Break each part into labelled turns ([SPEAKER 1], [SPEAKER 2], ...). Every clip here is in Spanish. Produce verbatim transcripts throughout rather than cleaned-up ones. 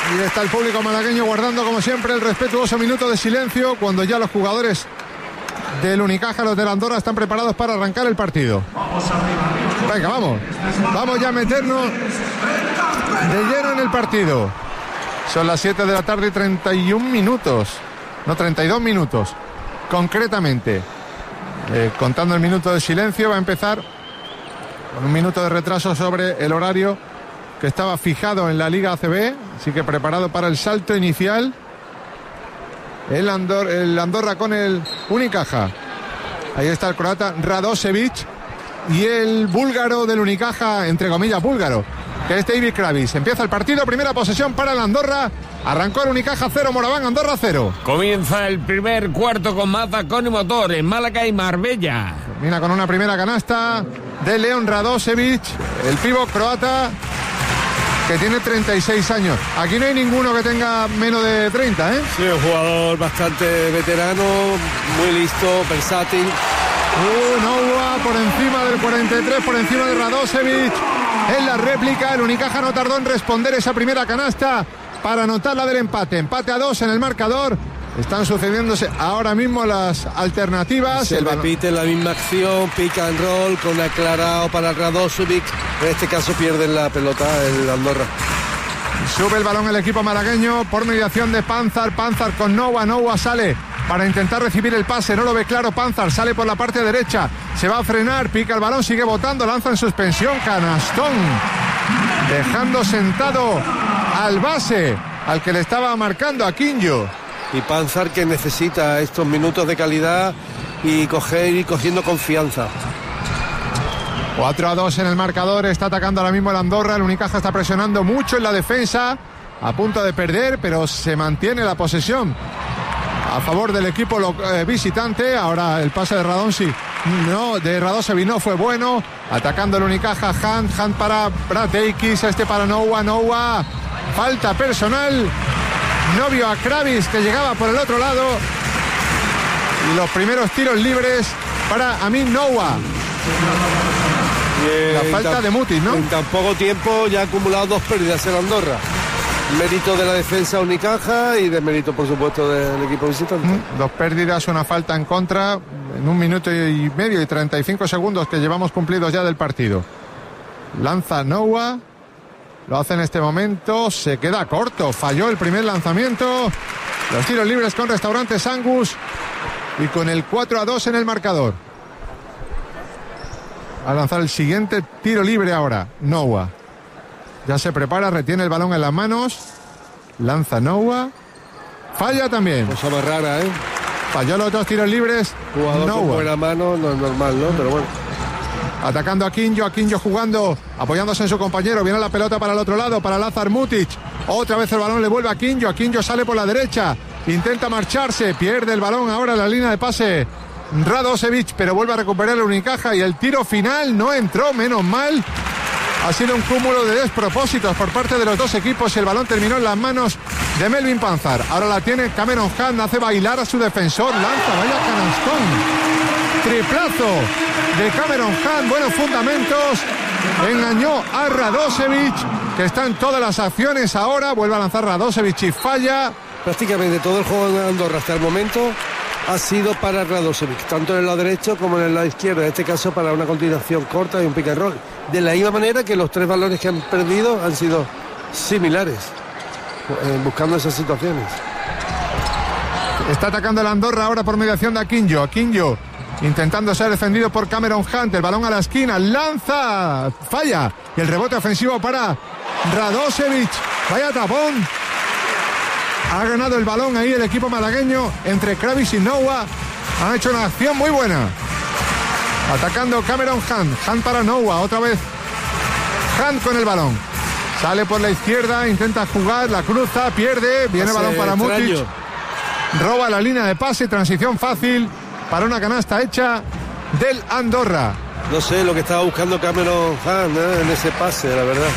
[SPEAKER 1] Y está el público malagueño guardando como siempre el respetuoso minuto de silencio cuando ya los jugadores del Unicaja, los del Andorra, están preparados para arrancar el partido. Venga, vamos. Vamos ya a meternos de lleno en el partido. Son las siete de la tarde y treinta y un minutos. No, treinta y dos minutos. Concretamente. Eh, contando el minuto de silencio, va a empezar con un minuto de retraso sobre el horario que estaba fijado en la Liga A C B. Así que preparado para el salto inicial. El, Andor, el Andorra con el Unicaja. Ahí está el croata Radosevic. Y el búlgaro del Unicaja, entre comillas búlgaro, que es David Kravis. Empieza el partido, primera posesión para el Andorra. Arrancó el Unicaja cero, Moraván Andorra cero.
[SPEAKER 2] Comienza el primer cuarto con Mazacón y Motor en Málaga y Marbella.
[SPEAKER 1] Termina con una primera canasta de Leon Radosevic, el pívot croata, que tiene treinta y seis años. Aquí no hay ninguno que tenga menos de treinta, ¿eh?
[SPEAKER 3] Sí, un jugador bastante veterano, muy listo, versátil.
[SPEAKER 1] Uh, Noua por encima del cuarenta y tres, por encima de Radosevic. En la réplica, el Unicaja no tardó en responder esa primera canasta para anotar la del empate. Empate a dos en el marcador. Están sucediéndose ahora mismo las alternativas.
[SPEAKER 3] Se
[SPEAKER 1] el
[SPEAKER 3] repite la misma acción, pick and roll con aclarado para Radosevic. En este caso pierden la pelota el Andorra.
[SPEAKER 1] Sube el balón el equipo malagueño por mediación de Panzar. Panzar con Noua. Noua sale para intentar recibir el pase, no lo ve claro Panzar, sale por la parte derecha, se va a frenar, pica el balón, sigue botando, lanza en suspensión, canastón, dejando sentado al base, al que le estaba marcando a Quinjo.
[SPEAKER 3] Y Panzar, que necesita estos minutos de calidad y coger y cogiendo confianza.
[SPEAKER 1] cuatro a dos en el marcador, está atacando ahora mismo el Andorra, el Unicaja está presionando mucho en la defensa, a punto de perder, pero se mantiene la posesión a favor del equipo eh, visitante. Ahora el pase de Radonsi, no, de Radosevic no fue bueno. Atacando el Unicaja, Hunt, Hunt para Brateikis, este para Noua, Noua. Falta personal. No vio a Kravis, que llegaba por el otro lado. Y los primeros tiros libres para Amin Noua. La falta tan, de Mutis, ¿no?
[SPEAKER 3] En tan poco tiempo ya ha acumulado dos pérdidas en Andorra. Mérito de la defensa Unicaja y de mérito, por supuesto, del equipo visitante.
[SPEAKER 1] Mm, dos pérdidas, una falta en contra en un minuto y medio y treinta y cinco segundos que llevamos cumplidos ya del partido. Lanza Noua, lo hace en este momento, se queda corto, falló el primer lanzamiento. Los tiros libres con Restaurantes Angus y con el cuatro a dos en el marcador. A lanzar el siguiente tiro libre ahora, Noua. Ya se prepara, retiene el balón en las manos. Lanza Noua. Falla también.
[SPEAKER 3] Cosa más rara, ¿eh?
[SPEAKER 1] Falló los dos tiros libres.
[SPEAKER 3] Jugador Noua con buena mano, no es normal, ¿no? Pero bueno.
[SPEAKER 1] Atacando a Quinjo, a Quinjo jugando, apoyándose en su compañero. Viene la pelota para el otro lado, para Lazar Mutic. Otra vez el balón le vuelve a Quinjo. A Quinjo sale por la derecha. Intenta marcharse. Pierde el balón ahora en la línea de pase Radosevic, pero vuelve a recuperar el Unicaja. Y el tiro final no entró, menos mal. Ha sido un cúmulo de despropósitos por parte de los dos equipos y el balón terminó en las manos de Melvin Panzar. Ahora la tiene Cameron Hunt, hace bailar a su defensor, lanza, vaya canastón. Triplazo de Cameron Hunt, buenos fundamentos. Engañó a Radosevic, que está en todas las acciones ahora. Vuelve a lanzar Radosevic y falla.
[SPEAKER 3] Prácticamente todo el juego de Andorra hasta el momento ha sido para Radosevic, tanto en el lado derecho como en el lado izquierdo, en este caso para una continuación corta y un pick and roll. De la misma manera que los tres balones que han perdido han sido similares, eh, buscando esas situaciones.
[SPEAKER 1] Está atacando el Andorra ahora por mediación de Aquinjo. Aquinjo intentando ser defendido por Cameron Hunt, el balón a la esquina, lanza, falla, y el rebote ofensivo para Radosevic, vaya tapón. Ha ganado el balón ahí el equipo malagueño entre Kravis y Noua. Han hecho una acción muy buena. Atacando Cameron Hunt. Hunt para Noua. Otra vez Hunt con el balón. Sale por la izquierda. Intenta jugar. La cruza. Pierde. Viene el balón para Mutic. Roba la línea de pase. Transición fácil para una canasta hecha del Andorra.
[SPEAKER 3] No sé lo que estaba buscando Cameron Hunt, ¿eh? En ese pase, la verdad.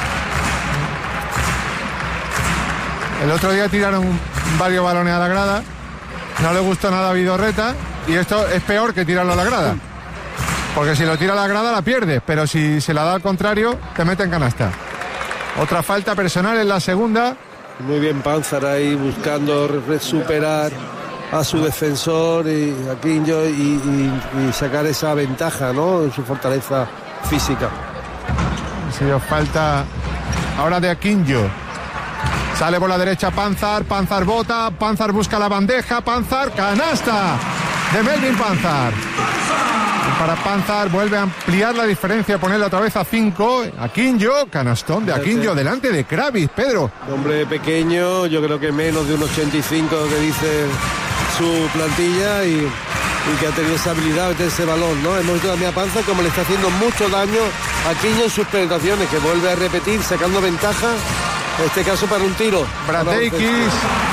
[SPEAKER 1] El otro día tiraron varios balones a la grada. No le gustó nada a Vidorreta. Y esto es peor que tirarlo a la grada. Porque si lo tira a la grada la pierdes. Pero si se la da al contrario, te mete en canasta. Otra falta personal en la segunda
[SPEAKER 3] Muy bien Panzar ahí buscando superar a su defensor y a Quinjo y, y, y sacar esa ventaja, ¿no? En su fortaleza física.
[SPEAKER 1] Si os falta ahora de Aquinjo. Sale por la derecha Panzar, Panzar bota, Panzar busca la bandeja, Panzar, canasta de Melvin Panzar. Para Panzar vuelve a ampliar la diferencia, ponerla otra vez a cinco. Aquinjo, canastón de Aquinjo delante de Kravis, Pedro.
[SPEAKER 3] Hombre pequeño, yo creo que menos de un ochenta y cinco que dice su plantilla y, y que ha tenido esa habilidad de meter ese balón, ¿no? Hemos visto también a Panzar como le está haciendo mucho daño a Aquinjo en sus penetraciones, que vuelve a repetir, sacando ventaja, en este caso para un tiro.
[SPEAKER 1] Brazdeikis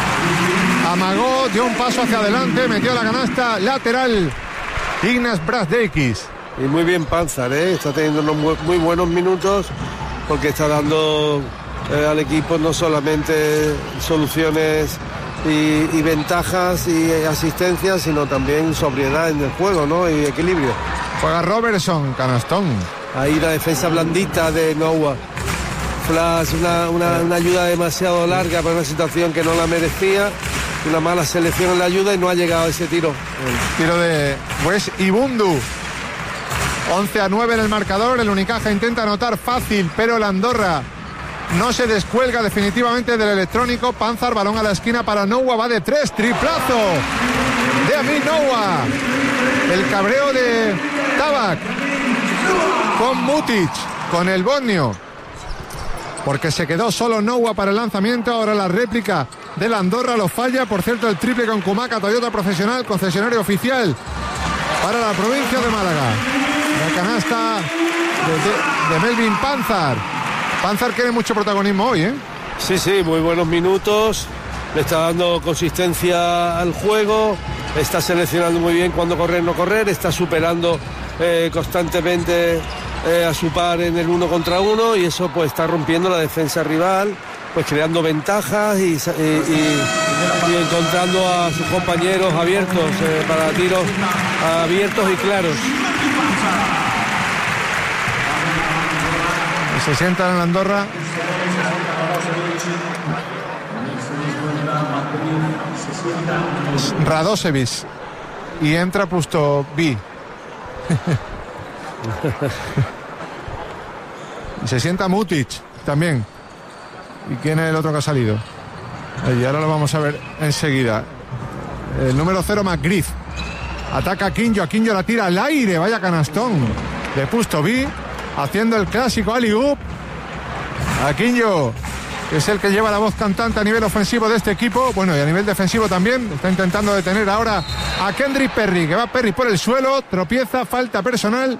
[SPEAKER 1] amagó, dio un paso hacia adelante, metió la canasta lateral. Ignaz Brazdeikis.
[SPEAKER 3] Y muy bien Panzar, ¿eh? Está teniendo unos muy, muy buenos minutos porque está dando eh, al equipo no solamente soluciones y, y ventajas y asistencias, sino también sobriedad en el juego, ¿no? Y equilibrio.
[SPEAKER 1] Juega Robertson, canastón.
[SPEAKER 3] Ahí la defensa blandita de Noah. Flash, una, una, una ayuda demasiado larga para una situación que no la merecía. Una mala selección en la ayuda y no ha llegado ese tiro.
[SPEAKER 1] El tiro de Wes Ibundu. once a nueve en el marcador. El Unicaja intenta anotar fácil, pero el Andorra no se descuelga definitivamente del electrónico. Panzar, balón a la esquina para Noah, va de tres, triplazo de Amin Noah. El cabreo de Tabak con Mutic, con el bosnio, porque se quedó solo Noah para el lanzamiento. Ahora la réplica de la Andorra lo falla. Por cierto, el triple con Kumaca, Toyota Profesional, concesionario oficial para la provincia de Málaga. La canasta de, de, de Melvin Panzar. Panzar tiene mucho protagonismo hoy, ¿eh?
[SPEAKER 3] Sí, sí, muy buenos minutos. Le está dando consistencia al juego. Está seleccionando muy bien cuándo correr, no correr. Está superando eh, constantemente eh, a su par en el uno contra uno. Y eso pues está rompiendo la defensa rival, pues creando ventajas y, y, y, y encontrando a sus compañeros abiertos eh, para tiros abiertos y claros.
[SPEAKER 1] Se sientan en Andorra. Radosevic y entra Pustovi. Y se sienta Mutic también. ¿Y quién es el otro que ha salido? Y ahora lo vamos a ver enseguida. El número cero, McGriff. Ataca a Quinjo, a Quinjo la tira al aire. Vaya canastón de Pustovi, haciendo el clásico alley-oop. A Quinjo, que es el que lleva la voz cantante a nivel ofensivo de este equipo. Bueno, y a nivel defensivo también. Está intentando detener ahora a Kendrick Perry, que va Perry por el suelo. Tropieza, falta personal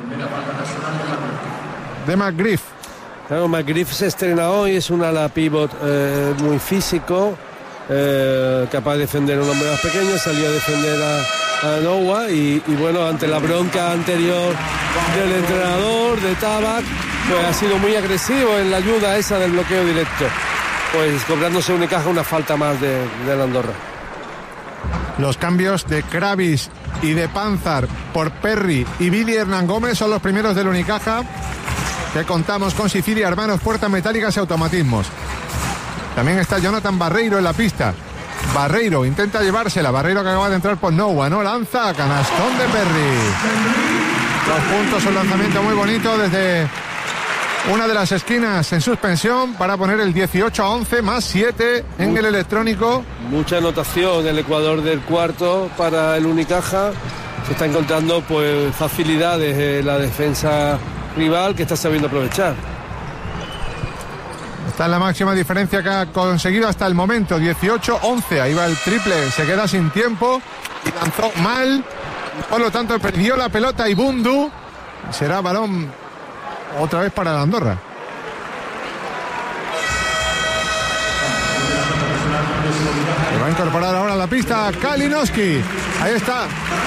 [SPEAKER 1] de McGriff.
[SPEAKER 3] Claro, McGriff se estrena hoy, es un ala pivot eh, muy físico, eh, capaz de defender a un hombre más pequeño. Salió a defender a, a Noah y, y bueno, ante la bronca anterior del entrenador, de Tabak, pues ha sido muy agresivo en la ayuda esa del bloqueo directo, pues cobrándose Unicaja una falta más de, de la Andorra.
[SPEAKER 1] Los cambios de Kravis y de Panzar por Perry y Billy Hernán Gómez son los primeros del Unicaja, que contamos con Sicilia Hermanos, puertas metálicas y automatismos. También está Jonathan Barreiro en la pista. Barreiro intenta llevársela. Barreiro que acaba de entrar por Noah, no lanza, canastón de Perry. Dos puntos, un lanzamiento muy bonito desde una de las esquinas en suspensión para poner el dieciocho a once más siete en el electrónico. Mucha anotación en el Ecuador del cuarto para el Unicaja. Se está encontrando pues facilidades en la defensa rival, que está sabiendo aprovechar. Está en la máxima diferencia que ha conseguido hasta el momento, dieciocho once. Ahí va el triple, se queda sin tiempo y lanzó mal, por lo tanto perdió la pelota Ibundu. Será balón otra vez para la Andorra. Se va a incorporar ahora a la pista Kalinowski. Ahí está.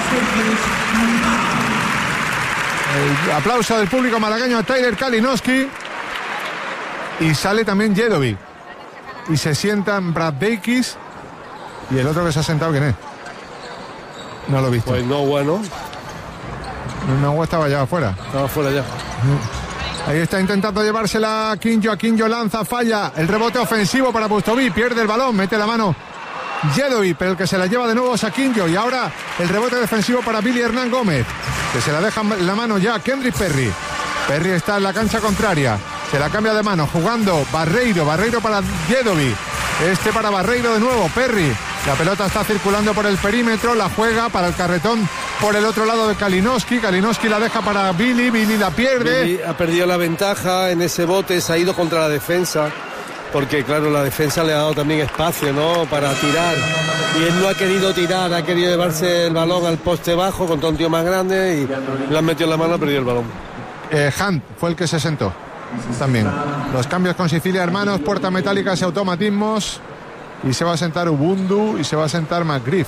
[SPEAKER 1] El aplauso del público malagueño a Tyler Kalinowski. Y sale también Jedovic. Y se sientan Brazdeikis. Y el otro que se ha sentado, ¿quién es? No lo he visto.
[SPEAKER 3] Pues no, bueno.
[SPEAKER 1] No, estaba ya afuera.
[SPEAKER 3] Estaba afuera ya.
[SPEAKER 1] Ahí está intentando llevársela a Quinjo. Quinjo lanza, falla. El rebote ofensivo para Pustovi. Pierde el balón, mete la mano Yedovi, pero el que se la lleva de nuevo es a Quinjo. Y ahora el rebote defensivo para Billy Hernán Gómez, que se la deja en la mano ya a Kendrick Perry. Perry está en la cancha contraria. Se la cambia de mano, jugando Barreiro. Barreiro para Yedovi. Este para Barreiro de nuevo. Perry. La pelota está circulando por el perímetro. La juega para el carretón por el otro lado de Kalinowski. Kalinowski la deja para Billy. Billy la pierde.
[SPEAKER 3] Billy ha perdido la ventaja en ese bote. Se ha ido contra la defensa. Porque, claro, la defensa le ha dado también espacio, ¿no?, para tirar. Y él no ha querido tirar. Ha querido llevarse el balón al poste bajo contra un tío más grande. Y le han metido en la mano, ha perdido el balón.
[SPEAKER 1] Eh, Hunt fue el que se sentó. También. Los cambios con Sicilia Hermanos. Puertas metálicas y automatismos. Y se va a sentar Ubundu y se va a sentar McGriff.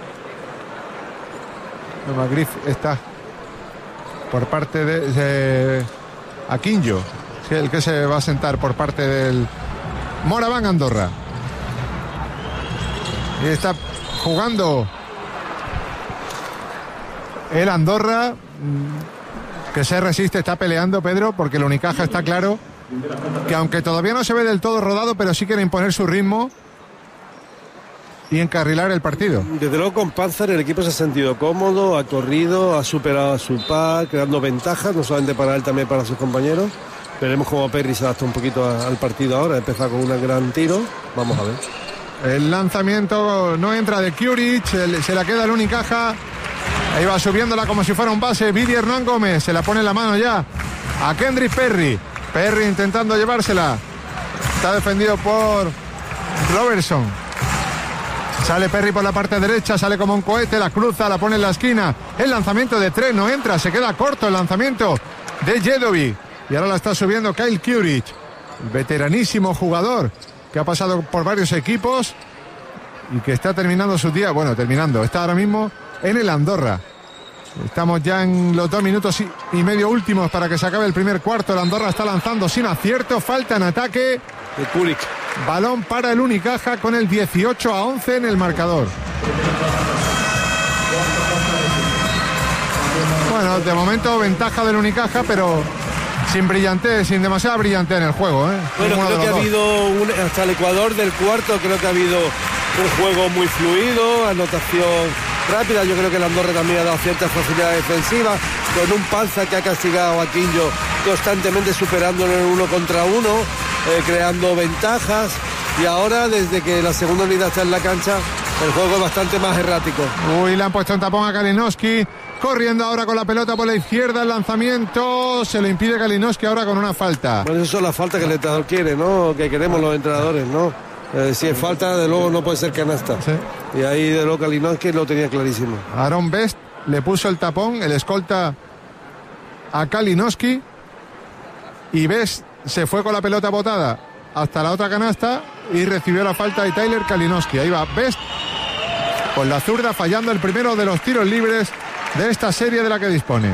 [SPEAKER 1] McGriff está por parte de, de Aquinjo, sí, el que se va a sentar por parte del Moraván Andorra. Y está jugando el Andorra, que se resiste, está peleando, Pedro, porque el Unicaja está claro que aunque todavía no se ve del todo rodado, pero sí quiere imponer su ritmo y encarrilar el partido.
[SPEAKER 3] Desde luego con Panzer el equipo se ha sentido cómodo, ha corrido, ha superado a su par, creando ventajas, no solamente para él, también para sus compañeros. Veremos cómo Perry se adapta un poquito a, al partido ahora, empezar con un gran tiro, vamos a ver.
[SPEAKER 1] El lanzamiento no entra de Kuric, el, se la queda el Unicaja, ahí va subiéndola como si fuera un base, Billy Hernán Gómez, se la pone en la mano ya a Kendrick Perry, Perry intentando llevársela, está defendido por Robertson. Sale Perry por la parte derecha, sale como un cohete, la cruza, la pone en la esquina. El lanzamiento de tres no entra, se queda corto el lanzamiento de Yedovi. Y ahora la está subiendo Kyle Kuric, veteranísimo jugador que ha pasado por varios equipos y que está terminando su día, bueno, terminando, está ahora mismo en el Andorra. Estamos ya en los dos minutos y, y medio últimos para que se acabe el primer cuarto. El Andorra está lanzando sin acierto, falta en ataque
[SPEAKER 3] de Kuric.
[SPEAKER 1] Balón para el Unicaja con el dieciocho a once en el marcador. Bueno, de momento ventaja del Unicaja, pero sin brillantez, sin demasiada brillantez en el juego, ¿eh?
[SPEAKER 3] Bueno,
[SPEAKER 1] Ninguno
[SPEAKER 3] creo que ha
[SPEAKER 1] dos.
[SPEAKER 3] habido un, hasta el Ecuador del cuarto, creo que ha habido un juego muy fluido, anotación rápida. Yo creo que el Andorra también ha dado cierta facilidad defensiva, con un Panza que ha castigado a Quinjo constantemente, superando en el uno contra uno, eh, creando ventajas. Y ahora, desde que la segunda unidad está en la cancha, el juego es bastante más errático.
[SPEAKER 1] Uy, le han puesto un tapón a Kalinowski. Corriendo ahora con la pelota por la izquierda, el lanzamiento se lo impide Kalinowski ahora con una falta.
[SPEAKER 3] Bueno, eso es la falta que el entrenador quiere, ¿no? Que queremos los entrenadores, ¿no? Eh, si es falta, de luego no puede ser canasta.
[SPEAKER 1] Sí.
[SPEAKER 3] Y ahí de luego Kalinowski lo tenía clarísimo.
[SPEAKER 1] Aaron Best le puso el tapón, el escolta a Kalinowski, y Best se fue con la pelota botada hasta la otra canasta y recibió la falta de Tyler Kalinowski. Ahí va Best con la zurda, fallando el primero de los tiros libres de esta serie de la que dispone.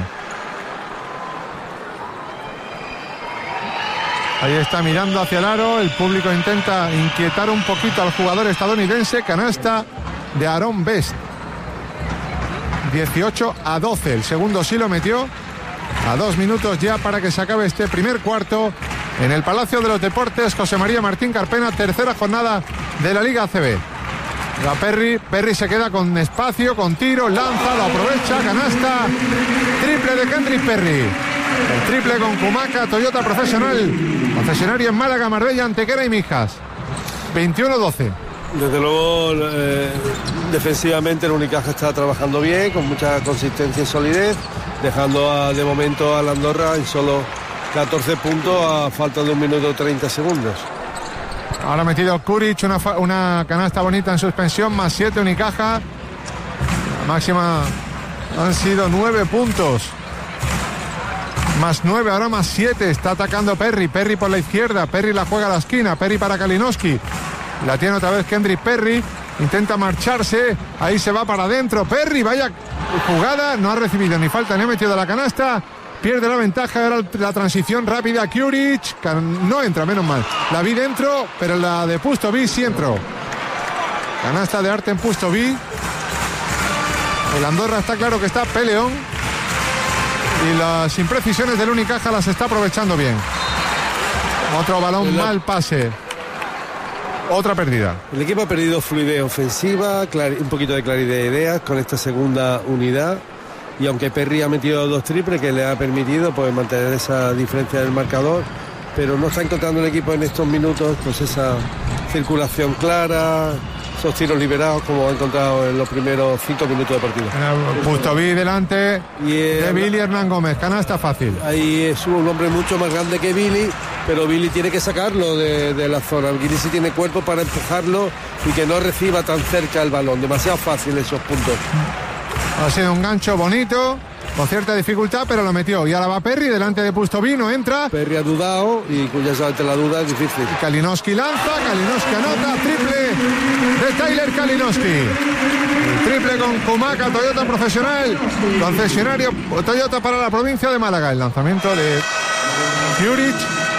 [SPEAKER 1] Ahí está mirando hacia el aro, el público intenta inquietar un poquito al jugador estadounidense. Canasta de Aaron Best, dieciocho a doce, el segundo sí lo metió, a dos minutos ya para que se acabe este primer cuarto en el Palacio de los Deportes José María Martín Carpena, tercera jornada de la Liga A C B. La Perry, Perry se queda con espacio, con tiro, lanza, lo aprovecha, canasta, triple de Kendrick Perry. El triple con Kumaca, Toyota Profesional, concesionario en Málaga, Marbella, Antequera y Mijas. veintiuno doce.
[SPEAKER 3] Desde luego, eh, defensivamente el Unicaja está trabajando bien, con mucha consistencia y solidez, dejando a, de momento al Andorra en solo catorce puntos a falta de un minuto treinta segundos.
[SPEAKER 1] Ahora ha metido Kuric una, una canasta bonita en suspensión, más siete Unicaja. La máxima han sido nueve puntos. Más nueve, ahora más siete. Está atacando Perry. Perry por la izquierda. Perry la juega a la esquina. Perry para Kalinowski. La tiene otra vez Kendrick Perry. Intenta marcharse. Ahí se va para adentro. Perry, vaya jugada. No ha recibido ni falta ni ha metido la canasta. Pierde la ventaja, ahora la transición rápida. Kuric, no entra, menos mal. La vi dentro, pero la de Pustovi sí entró. Canasta de Artem Pustovi. El Andorra está claro que está peleón. y las imprecisiones del Unicaja las está aprovechando bien. Otro balón, mal pase. Otra pérdida.
[SPEAKER 3] El equipo ha perdido fluidez ofensiva, un poquito de claridad de ideas con esta segunda unidad. Y aunque Perry ha metido dos triples que le ha permitido pues mantener esa diferencia del marcador, pero no está encontrando el equipo en estos minutos pues esa circulación clara, esos tiros liberados como ha encontrado en los primeros cinco minutos de partido.
[SPEAKER 1] Pustoví delante
[SPEAKER 3] y, eh,
[SPEAKER 1] de Billy Hernán Gómez, canasta fácil.
[SPEAKER 3] Ahí es un hombre mucho más grande que Billy, pero Billy tiene que sacarlo de, de la zona. Billy sí tiene cuerpo para empujarlo y que no reciba tan cerca el balón. Demasiado fácil esos puntos.
[SPEAKER 1] Ha sido un gancho bonito, con cierta dificultad, pero lo metió. Y ahora va Perry delante de Pustoví, no entra.
[SPEAKER 3] Perry ha dudado y ya sabes, la duda es difícil.
[SPEAKER 1] Kalinowski lanza, Kalinowski anota, triple de Tyler Kalinowski. Triple con Kumaka, Toyota Profesional, concesionario Toyota para la provincia de Málaga. El lanzamiento de Juric.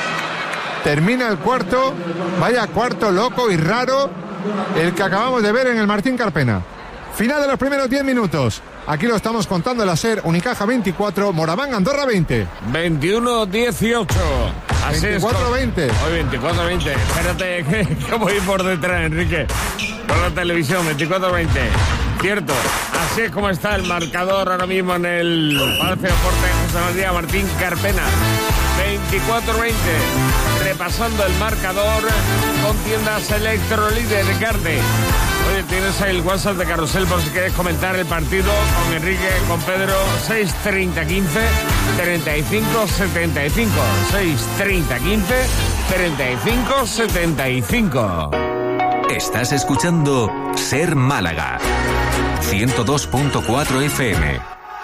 [SPEAKER 1] Termina el cuarto, vaya cuarto loco y raro el que acabamos de ver en el Martín Carpena. Final de los primeros diez minutos. Aquí lo estamos contando en la SER. Unicaja veinticuatro, Moraván Andorra veinte.
[SPEAKER 2] veintiuno dieciocho. Así
[SPEAKER 1] veinticuatro veinte.
[SPEAKER 2] Hoy veinticuatro veinte. Espérate, que, que voy por detrás, Enrique. Por la televisión, veinticuatro veinte. Cierto. Así es como está el marcador ahora mismo en el Palacio de Deportes José María Martín Carpena. veinticuatro veinte. Repasando el marcador con tiendas Electrolíder de Carte. Oye, tienes ahí el WhatsApp de Carrusel por si quieres comentar el partido con Enrique, con Pedro. Seis treinta quince treinta y cinco setenta y cinco. Seis treinta quince treinta y cinco setenta y cinco.
[SPEAKER 4] Estás escuchando SER Málaga ciento dos punto cuatro F M.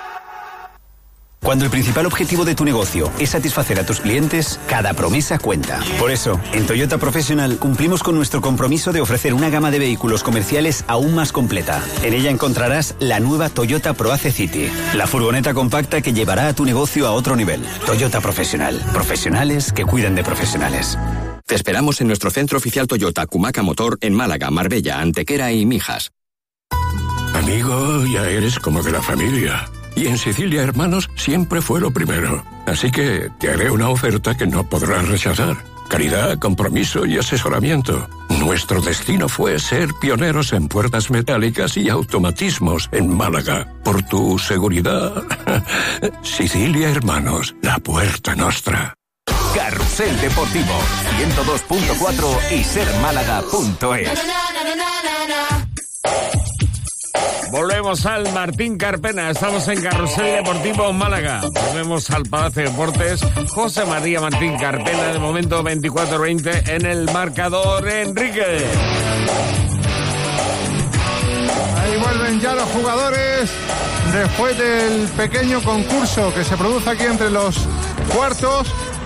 [SPEAKER 5] Cuando el principal objetivo de tu negocio es satisfacer a tus clientes, cada promesa cuenta. Por eso, en Toyota Professional cumplimos con nuestro compromiso de ofrecer una gama de vehículos comerciales aún más completa. En ella encontrarás la nueva Toyota ProAce City, la furgoneta compacta que llevará a tu negocio a otro nivel. Toyota Professional, profesionales que cuidan de profesionales.
[SPEAKER 6] Te esperamos en nuestro centro oficial Toyota Kumaka Motor en Málaga, Marbella, Antequera y Mijas.
[SPEAKER 7] Amigo, ya eres como de la familia. Y en Sicilia Hermanos siempre fue lo primero. Así que te haré una oferta que no podrás rechazar. Calidad, compromiso y asesoramiento. Nuestro destino fue ser pioneros en puertas metálicas y automatismos en Málaga. Por tu seguridad. Sicilia Hermanos, la puerta nostra.
[SPEAKER 4] Carrusel Deportivo, ciento dos punto cuatro y ser málaga punto es.
[SPEAKER 2] Volvemos al Martín Carpena, estamos en Carrusel Deportivo Málaga. Volvemos al Palacio de Deportes José María Martín Carpena, de momento veinticuatro veinte en el marcador, Enrique.
[SPEAKER 1] Ahí vuelven ya los jugadores después del pequeño concurso que se produce aquí entre los cuartos.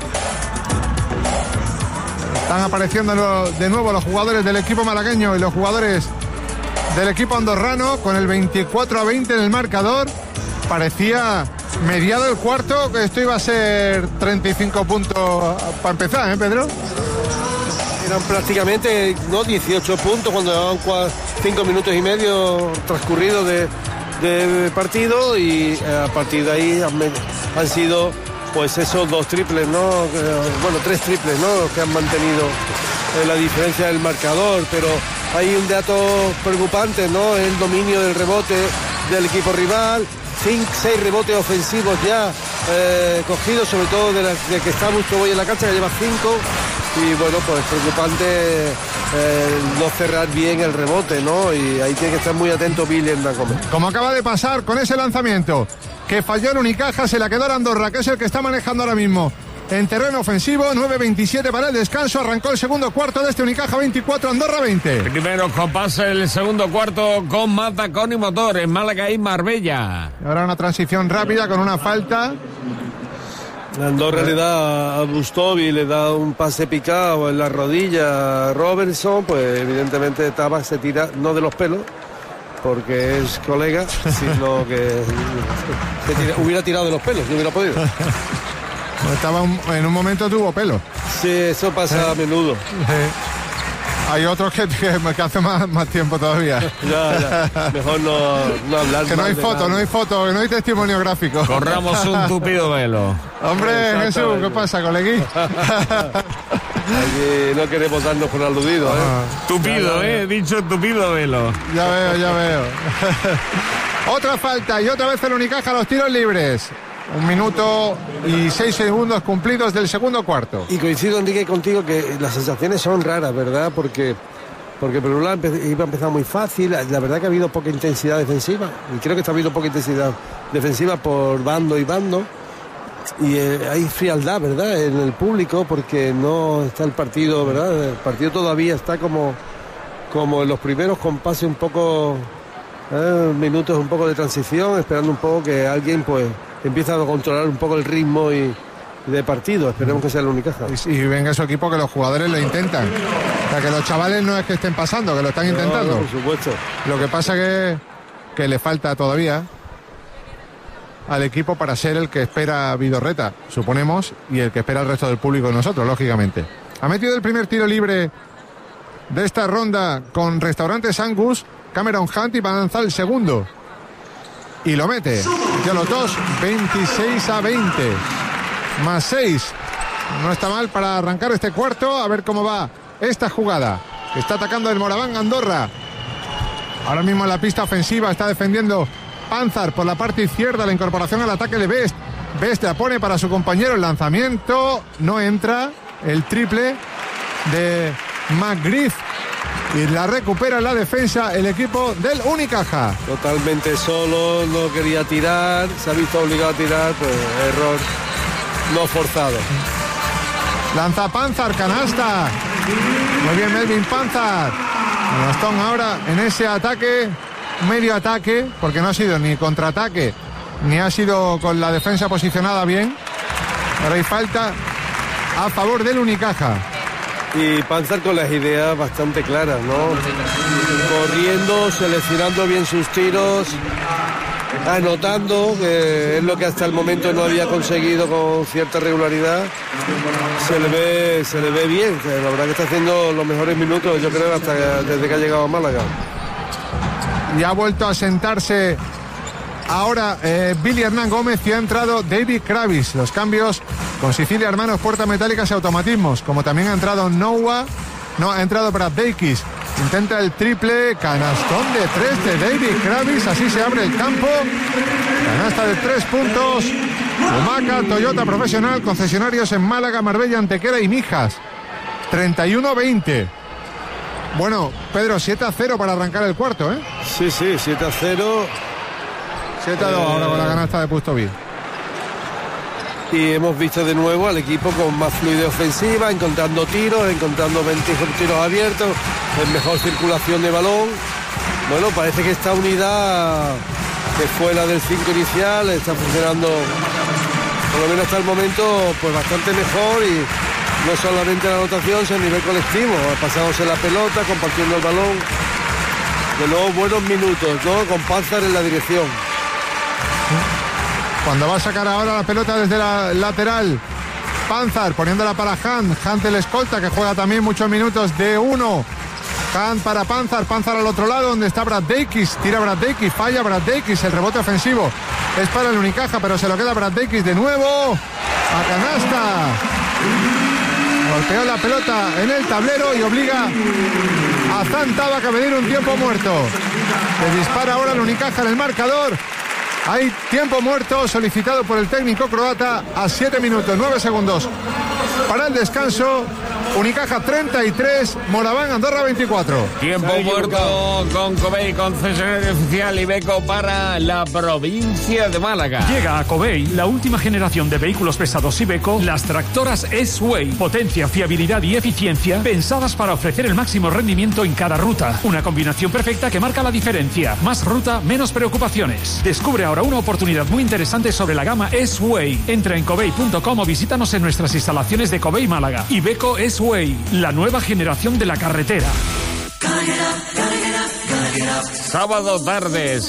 [SPEAKER 1] Están apareciendo de nuevo los jugadores del equipo malagueño y los jugadores del equipo andorrano con el veinticuatro a veinte en el marcador. Parecía mediado el cuarto que esto iba a ser treinta y cinco puntos para empezar, ¿eh, Pedro?
[SPEAKER 3] Eran prácticamente no dieciocho puntos cuando llevaban cinco minutos y medio transcurridos de, de partido, y a partir de ahí han, han sido pues esos dos triples, ¿no? Bueno, tres triples, ¿no? Los que han mantenido la diferencia del marcador, pero hay un dato preocupante, ¿no? El dominio del rebote del equipo rival, cinco, seis rebotes ofensivos ya eh, cogidos, sobre todo de, la, de que está mucho hoy en la cancha, que lleva cinco, y bueno, pues preocupante eh, no cerrar bien el rebote, ¿no? Y ahí tiene que estar muy atento Billy Hernán Gómez.
[SPEAKER 1] Como acaba de pasar con ese lanzamiento que falló el Unicaja, se la quedó a Andorra, que es el que está manejando ahora mismo en terreno ofensivo. Nueve veintisiete para el descanso. Arrancó el segundo cuarto de este Unicaja veinticuatro, Andorra veinte.
[SPEAKER 2] Primero compás el segundo cuarto con Mazzacón y Motor en Málaga y Marbella.
[SPEAKER 1] Ahora una transición rápida con una falta.
[SPEAKER 3] Andorra le da a Bustovi, le da un pase picado en la rodilla a Robertson, pues evidentemente Tabas se tira, no de los pelos, porque es colega, sino que se tira, hubiera tirado de los pelos, no hubiera podido.
[SPEAKER 1] Estaba un, en un momento tuvo pelo.
[SPEAKER 3] Sí, eso pasa a menudo.
[SPEAKER 1] Hay otros que, que, que hacen más, más tiempo todavía.
[SPEAKER 3] Ya, ya. Mejor no, no hablar.
[SPEAKER 1] Que no hay foto, nada. no hay foto, que no hay testimonio gráfico.
[SPEAKER 2] Corramos un tupido velo.
[SPEAKER 1] Hombre, Jesús, ¿qué pasa, colegui?
[SPEAKER 3] Aquí no queremos darnos por aludidos, ¿eh?
[SPEAKER 2] Ah, tupido, ¿eh? He dicho tupido velo.
[SPEAKER 1] Ya veo, ya veo. Otra falta y otra vez el Unicaja a los tiros libres. Un minuto y seis segundos cumplidos del segundo cuarto.
[SPEAKER 3] Y coincido, Enrique, contigo que las sensaciones son raras, ¿verdad? Porque, porque por un lado iba a empezar muy fácil. La verdad que ha habido poca intensidad defensiva. Y creo que está habiendo poca intensidad defensiva por bando y bando. Y eh, hay frialdad, ¿verdad? En el público, porque no está el partido, ¿verdad? El partido todavía está como, como en los primeros compases, un poco... Eh, minutos un poco de transición, esperando un poco que alguien pues empiece a controlar un poco el ritmo y, y de partido. Esperemos que sea el Unicaja.
[SPEAKER 1] Y, y venga su equipo, que los jugadores lo intentan. O sea, que los chavales no es que estén pasando, que lo están intentando.
[SPEAKER 3] No, no, por supuesto.
[SPEAKER 1] Lo que pasa que, que le falta todavía al equipo para ser el que espera Vidorreta, suponemos, y el que espera el resto del público de nosotros, lógicamente. Ha metido el primer tiro libre de esta ronda con Restaurantes Angus Cameron Hunt, y va a lanzar el segundo y lo mete. Ya los dos, veintiséis a veinte más seis. No está mal para arrancar este cuarto. A ver cómo va esta jugada. Está atacando el Moraván Andorra. Ahora mismo en la pista ofensiva está defendiendo Panzar por la parte izquierda. La incorporación al ataque de Best. Best la pone para su compañero. El lanzamiento no entra. El triple de McGriff. Y la recupera en la defensa el equipo del Unicaja.
[SPEAKER 3] Totalmente solo, no quería tirar, se ha visto obligado a tirar, pues error no forzado.
[SPEAKER 1] Lanza Panzar, canasta. Muy bien Melvin Panzar. Gastón ahora en ese ataque, medio ataque, porque no ha sido ni contraataque, ni ha sido con la defensa posicionada bien. Ahora hay falta a favor del Unicaja.
[SPEAKER 3] Y Panzar con las ideas bastante claras, ¿no? Corriendo, seleccionando bien sus tiros, anotando, que es lo que hasta el momento no había conseguido con cierta regularidad. Se le ve, se le ve bien, que la verdad que está haciendo los mejores minutos, yo creo, hasta desde que ha llegado a Málaga.
[SPEAKER 1] Y ha vuelto a sentarse ahora eh, Billy Hernán Gómez, y ha entrado David Kravis. Los cambios con Sicilia Hermanos, Puertas Metálicas y Automatismos. Como también ha entrado Noah, no, ha entrado Brad Dakis. Intenta el triple, canastón de tres de David Kravis. Así se abre el campo. Canasta de tres puntos. Humaca, Toyota Profesional, concesionarios en Málaga, Marbella, Antequera y Mijas. treinta y uno a veinte. Bueno, Pedro, siete a cero para arrancar el cuarto, ¿eh?
[SPEAKER 3] Sí, sí, siete a cero.
[SPEAKER 1] siete a dos eh... ahora con la canasta de Pustoví.
[SPEAKER 3] Y hemos visto de nuevo al equipo con más fluidez ofensiva, encontrando tiros, encontrando veintiocho tiros abiertos, en mejor circulación de balón. Bueno, parece que esta unidad, que fue la del cinco inicial, está funcionando, por lo menos hasta el momento, pues bastante mejor, y no solamente la anotación, sino a nivel colectivo, pasándose la pelota, compartiendo el balón. De nuevo buenos minutos, ¿no? Con Panzar en la dirección.
[SPEAKER 1] Cuando va a sacar ahora la pelota desde la lateral, Panzar poniéndola para Hunt. Hunt el escolta, que juega también muchos minutos de uno. Hunt para Panzar, Panzar al otro lado donde está Brad Dakis. Tira Brad Dakis, falla Brad Dakis. El rebote ofensivo es para el Unicaja, pero se lo queda Brad Dakis de nuevo. A canasta. Golpeó la pelota en el tablero y obliga a Zantabak a pedir un tiempo muerto. Se dispara ahora el Unicaja en el marcador. Hay tiempo muerto solicitado por el técnico croata a siete minutos, nueve segundos para el descanso. Unicaja treinta y tres, Moraván Andorra veinticuatro.
[SPEAKER 2] Tiempo muerto con Covey, concesionario oficial Iveco para la provincia de Málaga.
[SPEAKER 8] Llega a Covey la última generación de vehículos pesados Iveco, las tractoras S-Way. Potencia, fiabilidad y eficiencia pensadas para ofrecer el máximo rendimiento en cada ruta. Una combinación perfecta que marca la diferencia. Más ruta, menos preocupaciones. Descubre ahora una oportunidad muy interesante sobre la gama S-Way. Entra en covey punto com o visítanos en nuestras instalaciones de Covey Málaga. Iveco S-Way. La nueva generación de la carretera.
[SPEAKER 2] Sábado tardes.